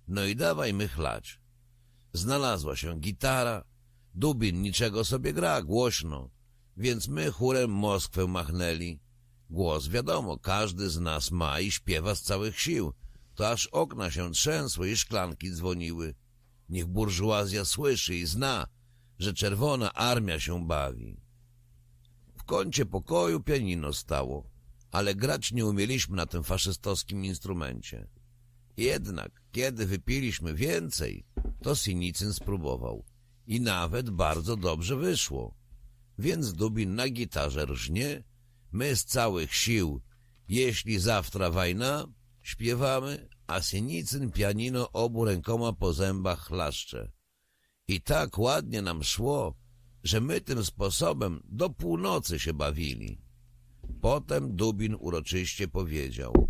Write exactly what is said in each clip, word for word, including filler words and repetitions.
No i dawajmy chlać. Znalazła się gitara, Dubin niczego sobie gra głośno, więc my chórem Moskwę machnęli. Głos wiadomo, każdy z nas ma i śpiewa z całych sił, to aż okna się trzęsły i szklanki dzwoniły. Niech burżuazja słyszy i zna, że czerwona armia się bawi. W kącie pokoju pianino stało, ale grać nie umieliśmy na tym faszystowskim instrumencie. Jednak, kiedy wypiliśmy więcej, to Sinicyn spróbował i nawet bardzo dobrze wyszło. Więc Dubin na gitarze rżnie, my z całych sił, jeśli zawtra wajna, śpiewamy, a Sinicyn pianino obu rękoma po zębach chlaszcze. I tak ładnie nam szło, że my tym sposobem do północy się bawili. Potem Dubin uroczyście powiedział: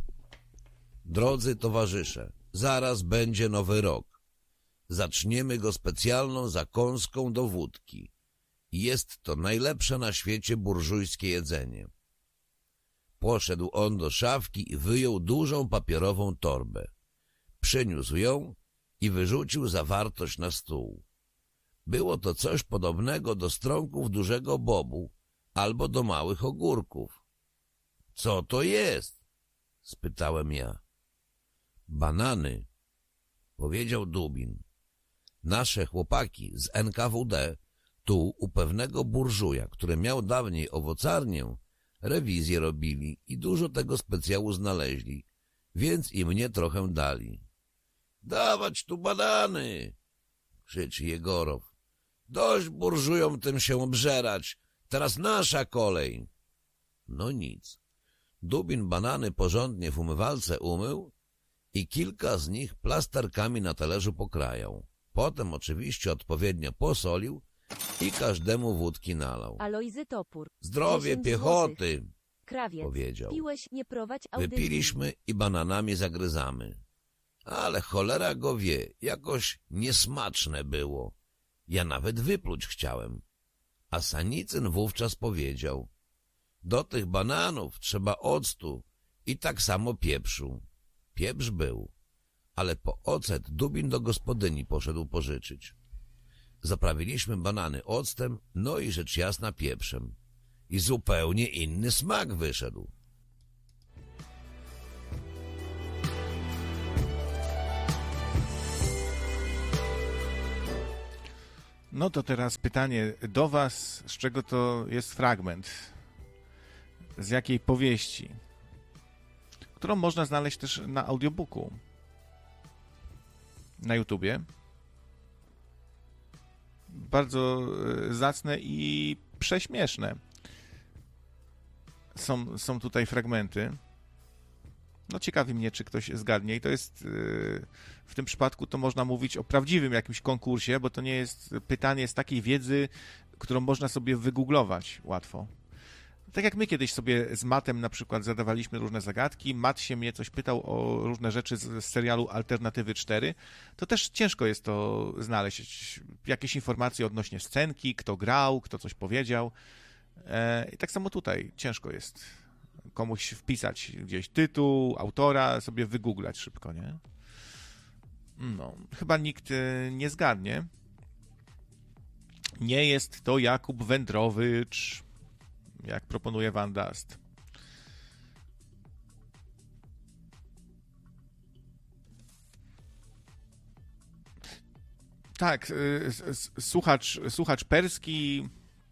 drodzy towarzysze, zaraz będzie nowy rok. Zaczniemy go specjalną zakąską do wódki. Jest to najlepsze na świecie burżujskie jedzenie. Poszedł on do szafki i wyjął dużą papierową torbę. Przyniósł ją i wyrzucił zawartość na stół. Było to coś podobnego do strąków dużego bobu albo do małych ogórków. — Co to jest? — spytałem ja. — Banany — powiedział Dubin. Nasze chłopaki z N K W D tu u pewnego burżuja, który miał dawniej owocarnię, rewizję robili i dużo tego specjału znaleźli, więc i mnie trochę dali. — Dawać tu banany! — krzyczy Jegorow. — Dość burżujom tym się obżerać, teraz nasza kolej. No nic. Dubin banany porządnie w umywalce umył i kilka z nich plasterkami na talerzu pokrajał. Potem oczywiście odpowiednio posolił i każdemu wódki nalał. Alojzy Topór. Zdrowie piechoty, Krawiec. powiedział. Piłeś, nie prowadź audycji. Wypiliśmy i bananami zagryzamy. Ale cholera go wie, jakoś niesmaczne było. Ja nawet wypluć chciałem. A Sinicyn wówczas powiedział: do tych bananów trzeba octu i tak samo pieprzu. Pieprz był, ale po ocet Dubin do gospodyni poszedł pożyczyć. Zaprawiliśmy banany octem, no i rzecz jasna pieprzem. I zupełnie inny smak wyszedł. No to teraz pytanie do was, z czego to jest fragment? Z jakiej powieści? Którą można znaleźć też na audiobooku. Na YouTubie. Bardzo zacne i prześmieszne. Są, są tutaj fragmenty. No ciekawi mnie, czy ktoś zgadnie. I to jest, w tym przypadku to można mówić o prawdziwym jakimś konkursie, bo to nie jest pytanie z takiej wiedzy, którą można sobie wygooglować łatwo. Tak jak my kiedyś sobie z Matem na przykład zadawaliśmy różne zagadki, Mat się mnie coś pytał o różne rzeczy z serialu Alternatywy cztery, to też ciężko jest to znaleźć. Jakieś informacje odnośnie scenki, kto grał, kto coś powiedział. I tak samo tutaj ciężko jest komuś wpisać gdzieś tytuł, autora, sobie wygooglać szybko, nie? No, chyba nikt nie zgadnie. Nie jest to Jakub Wędrowicz, jak proponuje Van Dust. Tak, słuchacz, słuchacz perski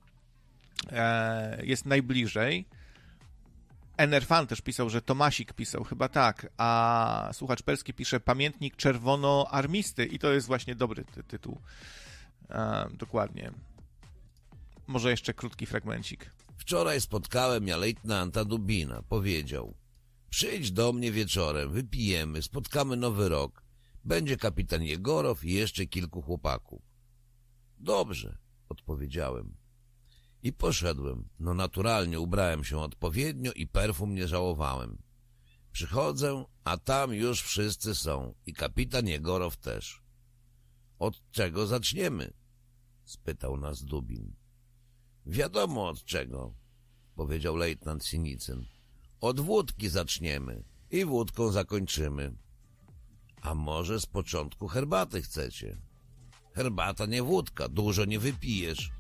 jest najbliżej. Enerfan też pisał, że Tomasik pisał, chyba tak, a słuchacz perski pisze Pamiętnik Czerwonoarmisty i to jest właśnie dobry ty- tytuł. E, dokładnie. Może jeszcze krótki fragmencik. Wczoraj spotkałem ja lejtnanta Dubina. Powiedział: przyjdź do mnie wieczorem, wypijemy, spotkamy nowy rok. Będzie kapitan Jegorow i jeszcze kilku chłopaków. Dobrze, odpowiedziałem. I poszedłem. No naturalnie ubrałem się odpowiednio i perfum nie żałowałem. Przychodzę, a tam już wszyscy są i kapitan Jegorow też. Od czego zaczniemy? Spytał nas Dubin. Wiadomo od czego, powiedział lejtnant Sinicyn. Od wódki zaczniemy i wódką zakończymy. A może z początku herbaty chcecie? Herbata nie wódka, dużo nie wypijesz.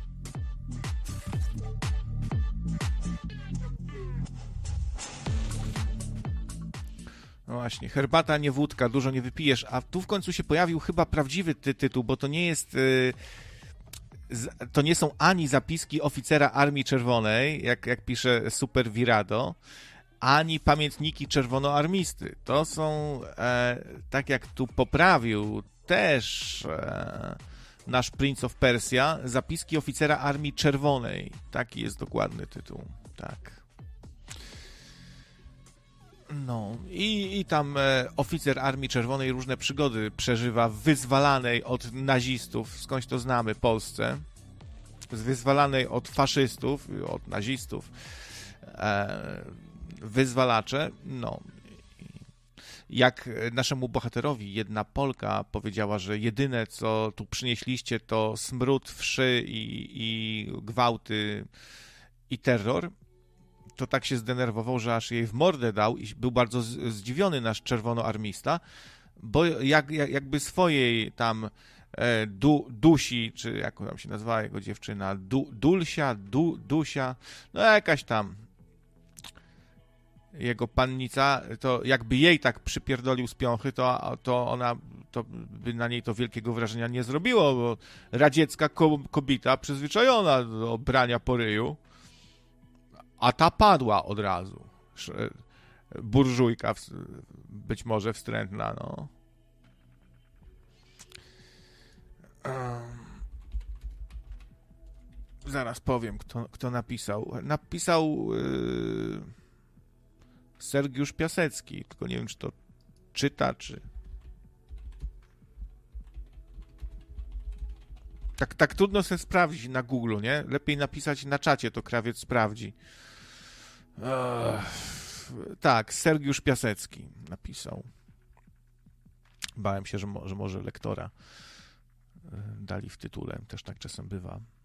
No właśnie, herbata, nie wódka, dużo nie wypijesz, a tu w końcu się pojawił chyba prawdziwy ty tytuł, bo to nie jest... Yy... To nie są ani zapiski oficera Armii Czerwonej, jak, jak pisze Super Virado, ani pamiętniki czerwonoarmisty. To są, e, tak jak tu poprawił też e, nasz Prince of Persia, zapiski oficera Armii Czerwonej. Taki jest dokładny tytuł. Tak. No i, i tam e, oficer Armii Czerwonej różne przygody przeżywa w wyzwalanej od nazistów, skądś to znamy, Polsce, z wyzwalanej od faszystów, od nazistów, e, wyzwalacze, no. Jak naszemu bohaterowi jedna Polka powiedziała, że jedyne, co tu przynieśliście, to smród, wszy i, i gwałty i terror, to tak się zdenerwował, że aż jej w mordę dał i był bardzo zdziwiony nasz czerwonoarmista, bo jak, jak, jakby swojej tam e, du, Dusi, czy jak tam się nazywała jego dziewczyna, du, Dulsia, du, Dusia, no jakaś tam jego pannica, to jakby jej tak przypierdolił z piąchy, to, to ona, to by na niej to wielkiego wrażenia nie zrobiło, bo radziecka ko, kobieta przyzwyczajona do brania po ryju, a ta padła od razu. Burżujka, być może wstrętna, no. Zaraz powiem, kto, kto napisał. Napisał yy, Sergiusz Piasecki, tylko nie wiem, czy to czyta, czy... Tak, tak trudno sobie sprawdzić na Google, nie? Lepiej napisać na czacie, to krawiec sprawdzi. Ech, tak, Sergiusz Piasecki napisał. Bałem się, że, mo- że może lektora dali w tytule. Też tak czasem bywa.